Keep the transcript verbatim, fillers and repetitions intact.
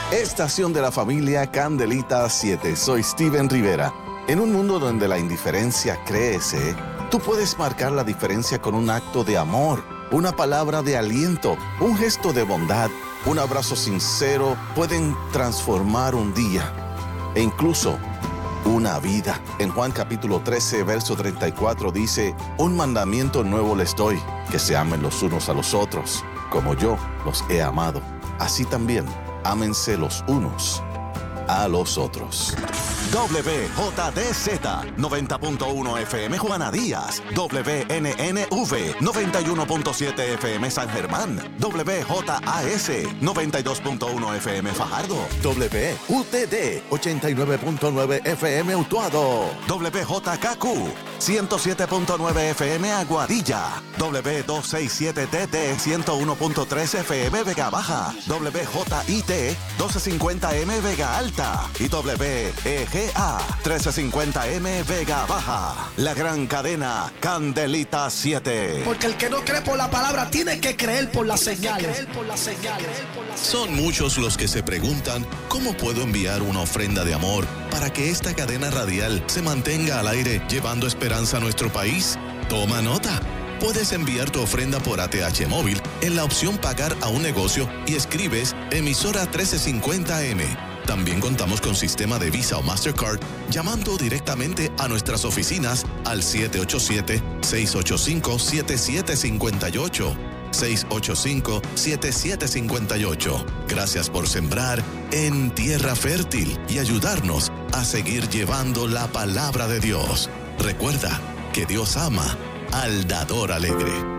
Estación de la familia Candelita siete. Soy Steven Rivera. En un mundo donde la indiferencia crece, tú puedes marcar la diferencia con un acto de amor, una palabra de aliento, un gesto de bondad, un abrazo sincero. Pueden transformar un día e incluso una vida. En Juan capítulo trece, verso treinta y cuatro dice: un mandamiento nuevo les doy, que se amen los unos a los otros, como yo los he amado. Así también, ámense los unos a los otros. W J D Z noventa punto uno F M Juana Díaz, W N N V noventa y uno punto siete F M San Germán, W J A S noventa y dos punto uno F M Fajardo, W U T D ochenta y nueve punto nueve F M Utuado, W J K Q ciento siete punto nueve F M Aguadilla, W doscientos sesenta y siete T T ciento uno punto tres F M Vega Baja, W J I T doce cincuenta M Vega Alta y W E G A trece cincuenta M Vega Baja. La gran cadena Candelita siete. Porque el que no cree por la palabra tiene que creer por las señales. Son muchos los que se preguntan: ¿cómo puedo enviar una ofrenda de amor para que esta cadena radial se mantenga al aire llevando esperanza a nuestro país? Toma nota. Puedes enviar tu ofrenda por A T H móvil en la opción Pagar a un negocio y escribes Emisora trece cincuenta M. También contamos con sistema de Visa o Mastercard llamando directamente a nuestras oficinas al siete ocho siete, seis ocho cinco, siete siete cinco ocho. seis ocho cinco, siete siete cinco ocho. Gracias por sembrar en tierra fértil y ayudarnos a seguir llevando la palabra de Dios. Recuerda que Dios ama al dador alegre.